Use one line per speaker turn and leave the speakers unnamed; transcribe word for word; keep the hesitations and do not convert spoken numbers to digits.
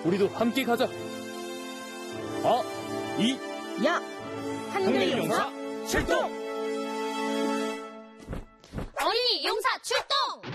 우리도 함께 가자. 아, 이,
야!
한글 용사 출동!
어린이 용사 출동!